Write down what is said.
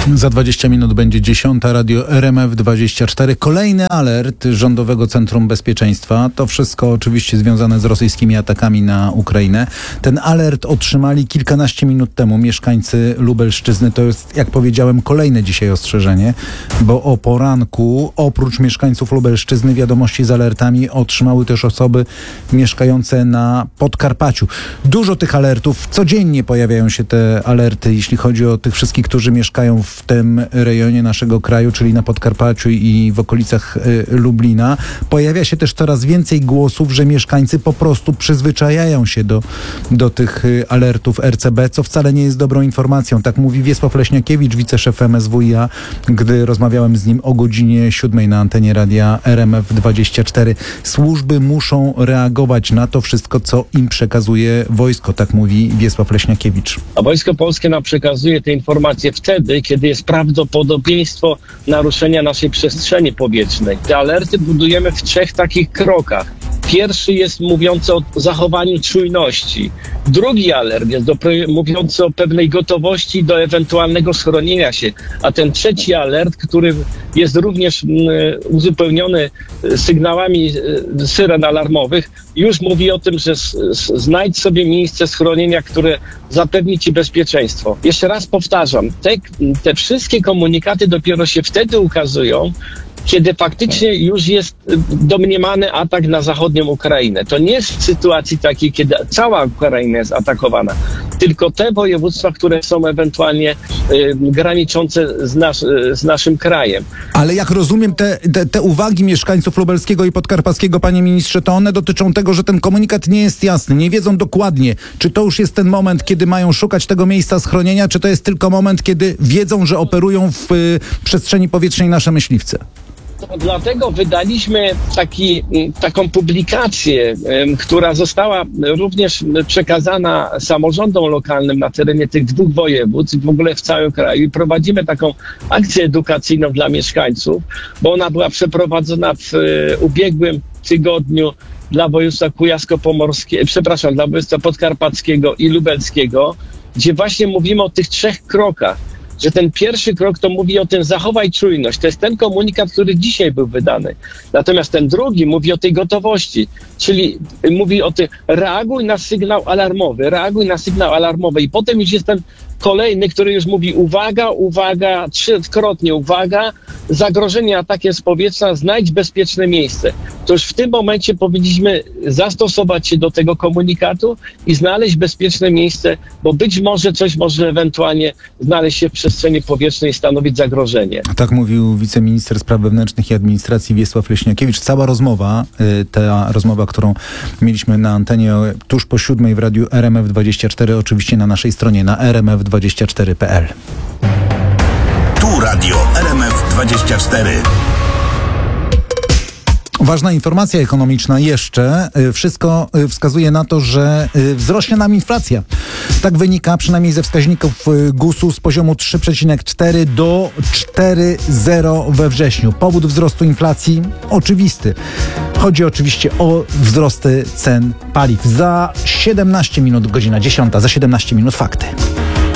Za 20 minut będzie 10. Radio RMF24. Kolejny alert Rządowego Centrum Bezpieczeństwa. To wszystko oczywiście związane z rosyjskimi atakami na Ukrainę. Ten alert otrzymali kilkanaście minut temu mieszkańcy Lubelszczyzny. To jest, jak powiedziałem, kolejne dzisiaj ostrzeżenie, bo o poranku oprócz mieszkańców Lubelszczyzny wiadomości z alertami otrzymały też osoby mieszkające na Podkarpaciu. Dużo tych alertów. Codziennie pojawiają się te alerty, jeśli chodzi o tych wszystkich, którzy mieszkają w tym rejonie naszego kraju, czyli na Podkarpaciu i w okolicach Lublina. Pojawia się też coraz więcej głosów, że mieszkańcy po prostu przyzwyczajają się do tych alertów RCB, co wcale nie jest dobrą informacją. Tak mówi Wiesław Leśniakiewicz, wiceszef MSWiA, gdy rozmawiałem z nim o godzinie 7 na antenie radia RMF24. Służby muszą reagować na to wszystko, co im przekazuje wojsko, tak mówi Wiesław Leśniakiewicz. A Wojsko Polskie nam przekazuje te informacje wtedy, kiedy jest prawdopodobieństwo naruszenia naszej przestrzeni powietrznej. Te alerty budujemy w 3 takich krokach. Pierwszy jest mówiący o zachowaniu czujności. Drugi alert jest mówiący o pewnej gotowości do ewentualnego schronienia się. A ten trzeci alert, który jest również uzupełniony sygnałami syren alarmowych, już mówi o tym, że znajdź sobie miejsce schronienia, które zapewni ci bezpieczeństwo. Jeszcze raz powtarzam, te wszystkie komunikaty dopiero się wtedy ukazują, kiedy faktycznie już jest domniemany atak na zachodnią Ukrainę. To nie jest w sytuacji takiej, kiedy cała Ukraina jest atakowana, tylko te województwa, które są ewentualnie graniczące z naszym krajem. Ale jak rozumiem, te uwagi mieszkańców lubelskiego i podkarpackiego, panie ministrze, to one dotyczą tego, że ten komunikat nie jest jasny. Nie wiedzą dokładnie, czy to już jest ten moment, kiedy mają szukać tego miejsca schronienia, czy to jest tylko moment, kiedy wiedzą, że operują w przestrzeni powietrznej nasze myśliwce. To dlatego wydaliśmy taką publikację, która została również przekazana samorządom lokalnym na terenie tych 2 województw, w ogóle w całym kraju. I prowadzimy taką akcję edukacyjną dla mieszkańców, bo ona była przeprowadzona w ubiegłym tygodniu dla województwa dla województwa podkarpackiego i lubelskiego, gdzie właśnie mówimy o tych 3 krokach. Że ten pierwszy krok to mówi o tym zachowaj czujność. To jest ten komunikat, który dzisiaj był wydany. Natomiast ten drugi mówi o tej gotowości, czyli mówi o tym reaguj na sygnał alarmowy. I potem już jest ten kolejny, który już mówi uwaga, 3-krotnie uwaga, zagrożenie atakiem z powietrza, znajdź bezpieczne miejsce. To już w tym momencie powinniśmy zastosować się do tego komunikatu i znaleźć bezpieczne miejsce, bo być może coś może ewentualnie znaleźć się w przestrzeni powietrznej i stanowić zagrożenie. Tak mówił wiceminister spraw wewnętrznych i administracji Wiesław Leśniakiewicz. Cała rozmowa, ta rozmowa, którą mieliśmy na antenie tuż po 7 w radiu RMF24, oczywiście na naszej stronie na rmf24.pl. Tu radio RMF24. Ważna informacja ekonomiczna jeszcze. Wszystko wskazuje na to, że wzrośnie nam inflacja. Tak wynika przynajmniej ze wskaźników GUS-u z poziomu 3,4 do 4,0 we wrześniu. Powód wzrostu inflacji oczywisty. Chodzi oczywiście o wzrosty cen paliw. Za 17 minut, godzina 10, za 17 minut fakty.